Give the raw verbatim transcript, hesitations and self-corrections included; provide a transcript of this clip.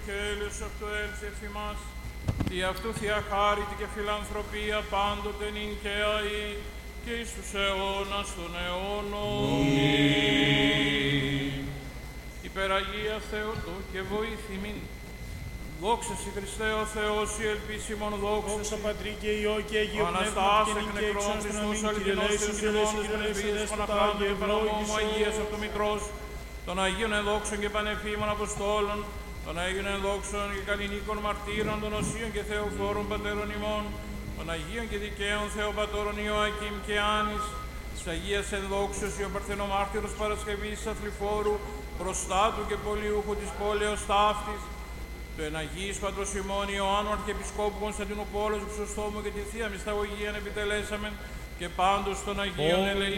Ευαγγέλιος αυτού έλθει εφ' ημάς, τη αυτού θεία χάριτη και φιλανθρωπία πάντοτε νυν και αεί και εις τους αιώνας των αιώνων. Αμήν. Υπεραγία Θεότο και βοήθημιν. Δόξα Συ Χριστέ ο Θεός, η ελπίσιμον δόξα. Δόξα Πατρί και Υιό και Αγίου Αναστάς Πνεύματος εκ και νυν και νεκρών εξ Χριστούς αιώνας αληθινός και ψηλώνης των ελπίδης Παναχράντου και Παναμόμου Αγίας αυτού Μητρός, των Αγίων ενδόξων και πανεφήμων Αποστόλων, των Αγίων ενδόξων και καλλινίκων μαρτύρων, των Οσίων και Θεοφόρων Πατέρων ημών, των Αγίων και δικαίων Θεοπατώρων Ιωακήμ και Άνης, της Αγίας ενδόξεως ο Παρθενομάρτυρος Παρασκευής Αθληφόρου, προστάτου και πολιούχου της πόλεως ταύτης, του εναγίης Πατρός ημών Ιωάννου Αρχιεπισκόπου Κωνσταντινούπολος Χρυσοστόμου και τη Θεία Μυσταγωγίαν επιτελέσαμεν και πάντως των Αγίων ελεησ